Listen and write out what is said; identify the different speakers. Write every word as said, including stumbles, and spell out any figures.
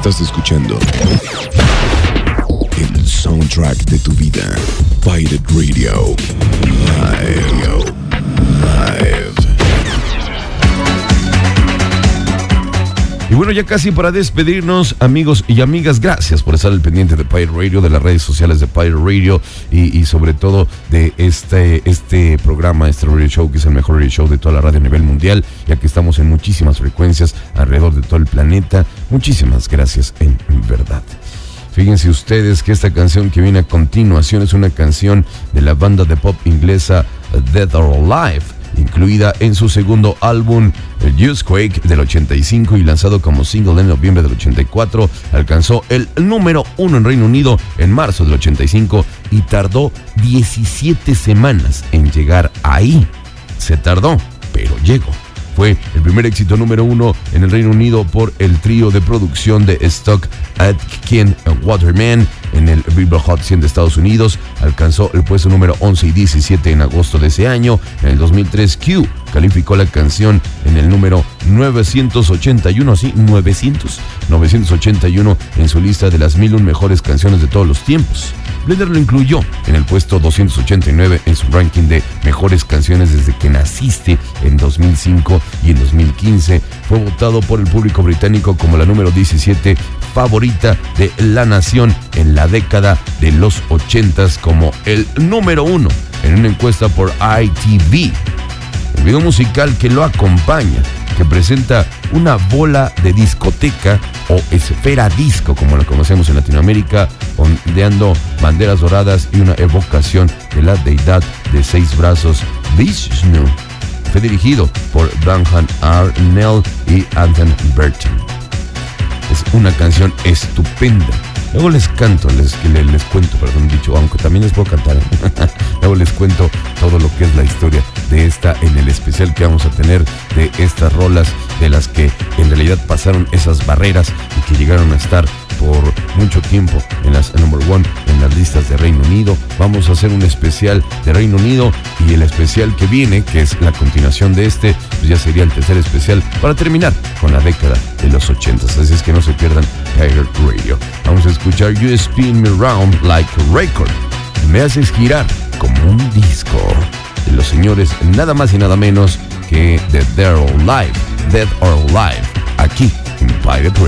Speaker 1: Estás escuchando el soundtrack de tu vida. Pirate Radio Live. Live.
Speaker 2: Y bueno, ya casi para despedirnos, amigos y amigas, gracias por estar al pendiente de Pirate Radio, de las redes sociales de Pirate Radio y, y sobre todo de este, este programa, este radio show, que es el mejor radio show de toda la radio a nivel mundial, ya que estamos en muchísimas frecuencias alrededor de todo el planeta. Muchísimas gracias, en verdad. Fíjense ustedes que esta canción que viene a continuación es una canción de la banda de pop inglesa Dead or Alive, incluida en su segundo álbum Youthquake del ochenta y cinco y lanzado como single en noviembre del ochenta y cuatro. Alcanzó el número uno en Reino Unido en marzo del ochenta y cinco y tardó diecisiete semanas en llegar ahí. Se tardó, pero llegó. Fue el primer éxito número uno en el Reino Unido por el trío de producción de Stock Aitken Waterman en el Billboard Hot cien de Estados Unidos. Alcanzó el puesto número once y diecisiete en agosto de ese año. En el dos mil tres, Q calificó la canción en el número novecientos ochenta y uno, sí, novecientos, novecientos ochenta y uno en su lista de las mil y una mejores canciones de todos los tiempos. Blender lo incluyó en el puesto doscientos ochenta y nueve en su ranking de mejores canciones desde que naciste en dos mil cinco y en dos mil quince. Fue votado por el público británico como la número diecisiete favorita de la nación en la década de los ochentas, como el número uno en una encuesta por I T V. El video musical que lo acompaña, que presenta una bola de discoteca o esfera disco, como la conocemos en Latinoamérica, ondeando banderas doradas y una evocación de la deidad de seis brazos, Vishnu. Fue dirigido por Branhan Arnell y Anton Burton. Es una canción estupenda. Luego les canto, les, les, les cuento, perdón, dicho, aunque también les puedo cantar. Luego les cuento todo lo que es la historia de esta en el especial que vamos a tener de estas rolas de las que en realidad pasaron esas barreras y que llegaron a estar por mucho tiempo en las number one, en las listas de Reino Unido. Vamos a hacer un especial de Reino Unido y el especial que viene, que es la continuación de este, pues ya sería el tercer especial para terminar con la década de los ochentas. Así es que no se pierdan Pirate Radio. Vamos a escuchar You Spin Me Round Like a Record. Me haces girar como un disco, de los señores nada más y nada menos que The Dead or Alive, Dead or Alive, aquí en Pirate Radio.